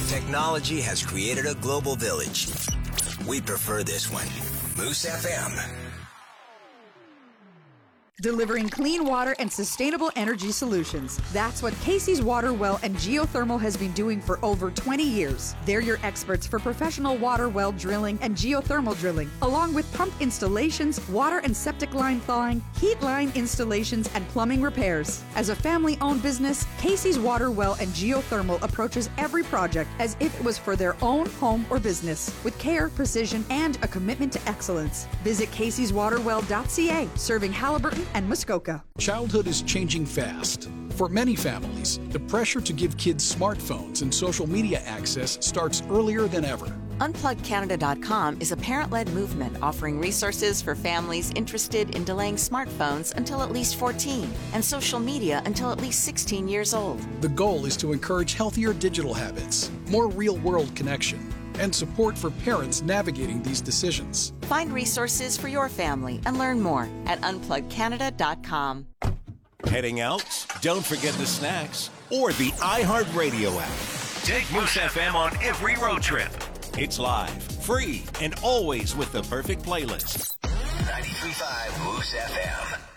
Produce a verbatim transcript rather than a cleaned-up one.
Technology has created a global village. We prefer this one. Moose F M. Delivering clean water and sustainable energy solutions. That's what Casey's Water Well and Geothermal has been doing for over twenty years. They're your experts for professional water well drilling and geothermal drilling, along with pump installations, water and septic line thawing, heat line installations, and plumbing repairs. As a family-owned business, Casey's Water Well and Geothermal approaches every project as if it was for their own home or business, with care, precision, and a commitment to excellence. Visit caseys water well dot c a, serving Halliburton and Muskoka. Childhood is changing fast. For many families, the pressure to give kids smartphones and social media access starts earlier than ever. unplug canada dot com is a parent-led movement offering resources for families interested in delaying smartphones until at least fourteen and social media until at least sixteen years old. The goal is to encourage healthier digital habits, more real-world connection, and support for parents navigating these decisions. Find resources for your family and learn more at unplug canada dot com. Heading out? Don't forget the snacks or the iHeartRadio app. Take Moose F M on every road trip. It's live, free, and always with the perfect playlist. ninety-three point five Moose F M.